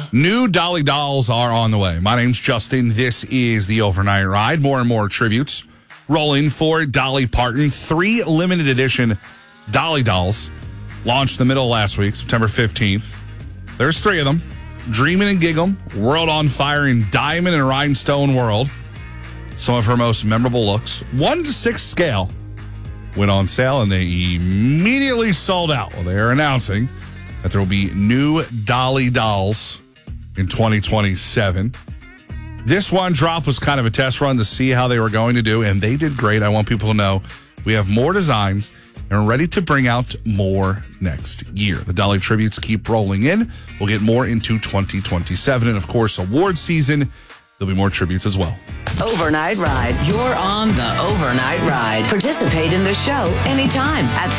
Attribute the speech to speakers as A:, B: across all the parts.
A: New Dolly dolls are on the way. My name's Justin. This is the Overnight Ride. More and more tributes rolling for Dolly Parton. 3 limited edition Dolly dolls launched the middle of last week, September 15th. There's 3 of them. Dreamin' and Giggle, World on Fire, and Diamond and Rhinestone World. Some of her most memorable looks. 1 to 6 scale went on sale, and they immediately sold out. Well, they are announcing that there will be new Dolly dolls in 2027. This one drop was kind of a test run to see how they were going to do, and they did great. I want people to know we have more designs and are ready to bring out more next year. The Dolly tributes keep rolling in. We'll get more into 2027. And, of course, award season, there'll be more tributes as well.
B: Overnight Ride. You're on the Overnight Ride. Participate in the show anytime at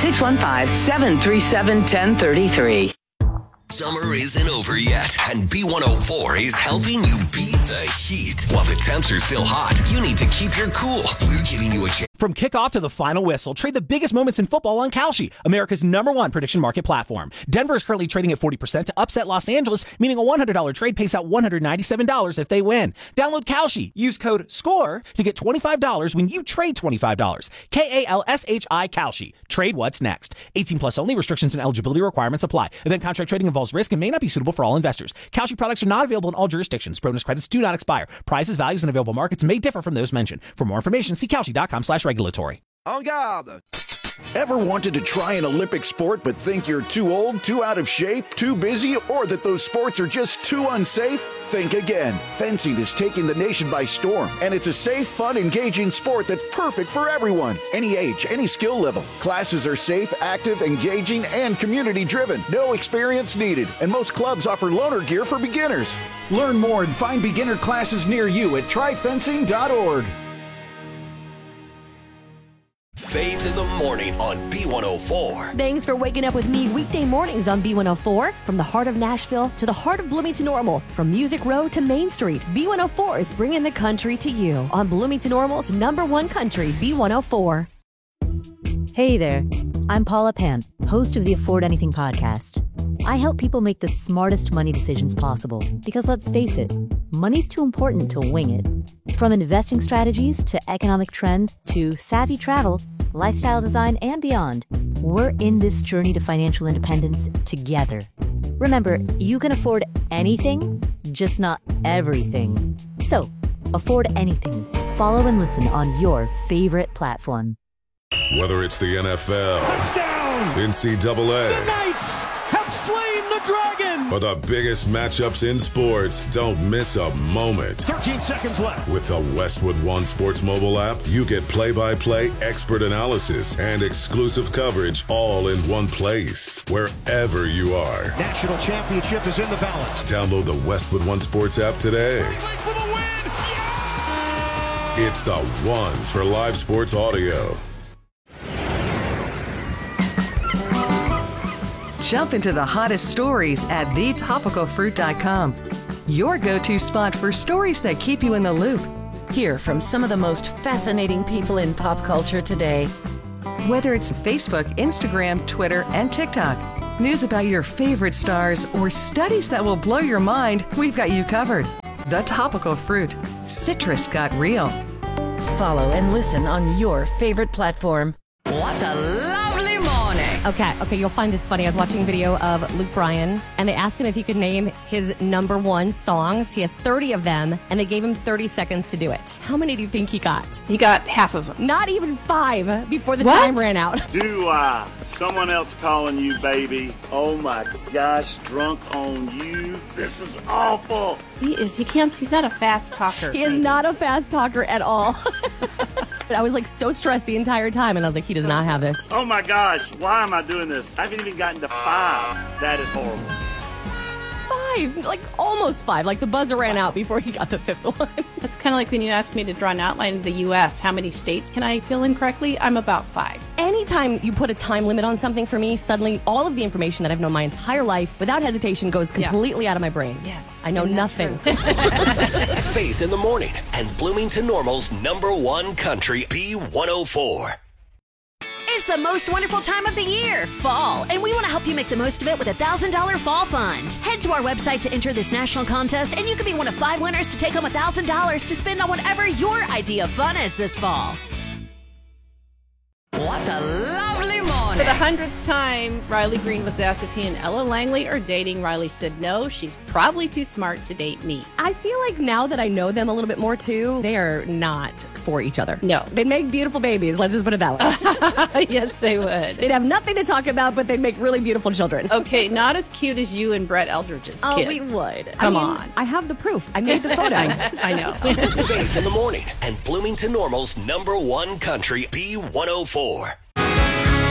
B: 615-737-1033.
C: Summer isn't over yet, and B104 is helping you beat the heat. While the temps are still hot, you need to keep your cool. We're giving you a chance.
D: From kickoff to the final whistle, trade the biggest moments in football on Kalshi, America's #1 prediction market platform. Denver is currently trading at 40% to upset Los Angeles, meaning a $100 trade pays out $197 if they win. Download Kalshi. Use code SCORE to get $25 when you trade $25. KALSHI Kalshi. Trade what's next. 18 plus only. Restrictions and eligibility requirements apply. Event contract trading involves risk and may not be suitable for all investors. Kalshi products are not available in all jurisdictions. Bonus credits do not expire. Prices, values, and available markets may differ from those mentioned. For more information, see Kalshi.com/regulatory.
E: En garde! Ever wanted to try an Olympic sport but think you're too old, too out of shape, too busy, or that those sports are just too unsafe? Think again. Fencing is taking the nation by storm, and it's a safe, fun, engaging sport that's perfect for everyone. Any age, any skill level. Classes are safe, active, engaging, and community-driven. No experience needed, and most clubs offer loaner gear for beginners. Learn more and find beginner classes near you at tryfencing.org.
C: Faith in the Morning on B104.
F: Thanks for waking up with me weekday mornings on B104. From the heart of Nashville to the heart of Bloomington Normal, from Music Row to Main Street, B104 is bringing the country to you on Bloomington Normal's #1 country, B104.
G: Hey there, I'm Paula Pant, host of the Afford Anything podcast. I help people make the smartest money decisions possible because, let's face it, money's too important to wing it. From investing strategies to economic trends to savvy travel, lifestyle design, and beyond, we're in this journey to financial independence together. Remember, you can afford anything, just not everything. So, afford anything. Follow and listen on your favorite platform.
H: Whether it's the NFL, touchdown, NCAA,
I: the Knights have slain the dragon,
H: or the biggest matchups in sports, don't miss a moment.
I: 13 seconds left.
H: With the Westwood One Sports mobile app, you get play-by-play expert analysis and exclusive coverage all in one place, wherever you are.
I: National championship is in the balance.
H: Download the Westwood One Sports app today.
I: For the win! Yeah!
H: It's the one for live sports audio.
J: Jump into the hottest stories at thetopicalfruit.com. Your go-to spot for stories that keep you in the loop.
K: Hear from some of the most fascinating people in pop culture today.
J: Whether it's Facebook, Instagram, Twitter, and TikTok, news about your favorite stars, or studies that will blow your mind, we've got you covered. The Topical Fruit. Citrus got real.
K: Follow and listen on your favorite platform.
B: What a lovely morning.
F: Okay, you'll find this funny. I was watching a video of Luke Bryan, and they asked him if he could name his #1 songs. He has 30 of them, and they gave him 30 seconds to do it. How many do you think he got?
L: He got half of them.
F: Not even 5 before the time ran out.
M: Do I? Someone else calling you baby. Oh my gosh, drunk on you. This is awful.
L: He's not a fast talker.
F: He is not a fast talker at all. I was like so stressed the entire time, and I was like, he does not have this.
M: Oh my gosh, why am I doing this? I haven't even gotten to 5. That is horrible.
F: 5, like almost 5. Like the buzzer ran out before he got the 5th one.
L: That's kind of like when you asked me to draw an outline of the U.S. How many states can I fill in correctly? I'm about 5.
F: Anytime you put a time limit on something for me, suddenly all of the information that I've known my entire life, without hesitation, goes completely out of my brain.
L: Yes.
F: I know nothing.
C: Faith in the Morning and Bloomington Normal's #1 country, B104.
N: is the most wonderful time of the year, fall, and we want to help you make the most of it with a $1,000 fall fund. Head to our website to enter this national contest, and you could be one of 5 winners to take home $1,000 to spend on whatever your idea of fun is this fall.
B: What a lovely morning.
L: For the 100th time, Riley Green was asked if he and Ella Langley are dating. Riley said no, she's probably too smart to date me.
F: I feel like now that I know them a little bit more too, they are not for each other.
L: No.
F: They'd make beautiful babies, let's just put it that way.
L: Yes, they would.
F: They'd have nothing to talk about, but they'd make really beautiful children.
L: Okay, not as cute as you and Brett Eldridge's kid.
F: Oh, we would.
L: Come on.
F: I have the proof. I made the photo.
C: I know. Faith in the morning and Bloomington Normal's #1 country B104.